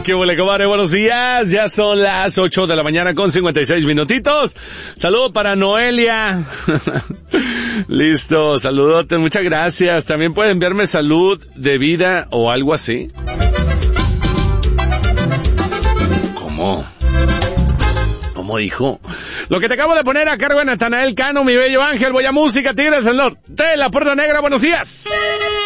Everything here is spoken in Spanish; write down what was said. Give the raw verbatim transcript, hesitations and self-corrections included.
qué huele, comadre, buenos días. Ya son las ocho de la mañana con cincuenta y seis minutitos. Saludo para Noelia. Listo, saludote, muchas gracias. También pueden enviarme salud de vida o algo así. ¿Cómo? ¿Cómo dijo? Lo que te acabo de poner a cargo de Natanael Cano, mi bello ángel. Voy a música, Tigres del Norte, la Puerta Negra, buenos días.